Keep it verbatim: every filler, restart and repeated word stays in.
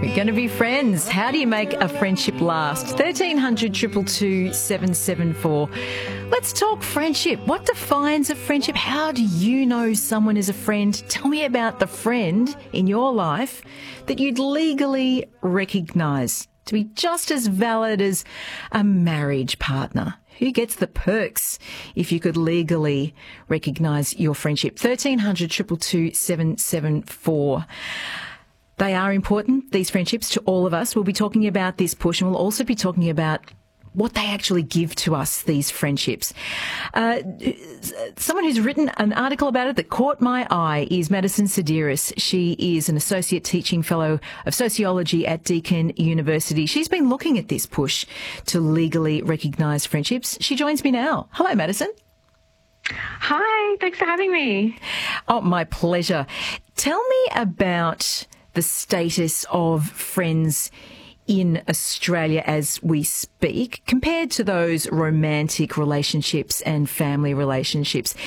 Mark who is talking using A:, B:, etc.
A: We're going to be friends. How do you make a friendship last? thirteen hundred, two two two, seven seven four. Let's talk friendship. What defines a friendship? How do you know someone is a friend? Tell me about the friend in your life that you'd legally recognise to be just as valid as a marriage partner. Who gets the perks if you could legally recognise your friendship? thirteen hundred, two two two, seven seven four. They are important, these friendships, to all of us. We'll be talking about this push, and we'll also be talking about what they actually give to us, these friendships. Uh, someone who's written an article about it that caught my eye is Madison Sideris. She is an Associate Teaching Fellow of Sociology at Deakin University. She's been looking at this push to legally recognise friendships. She joins me now. Hello, Madison.
B: Hi, thanks for having me.
A: Oh, my pleasure. Tell me about the status of friends in Australia as we speak compared to those romantic relationships and family relationships.